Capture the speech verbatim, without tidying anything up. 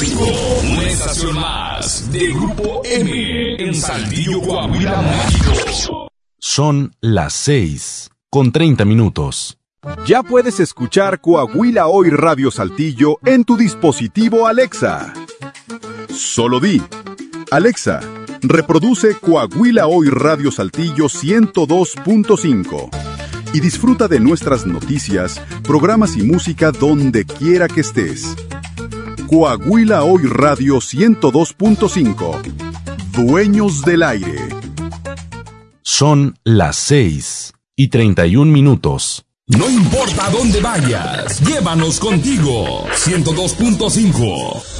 cinco, una estación más de Grupo M en Saltillo, Coahuila, México. Son las seis con treinta minutos. Ya puedes escuchar Coahuila Hoy Radio Saltillo en tu dispositivo Alexa. Solo di, Alexa, reproduce Coahuila Hoy Radio Saltillo ciento dos punto cinco y disfruta de nuestras noticias, programas y música donde quiera que estés. Coahuila Hoy Radio ciento dos punto cinco. Dueños del aire. Son las seis y treinta y un minutos. No importa dónde vayas, llévanos contigo. ciento dos punto cinco.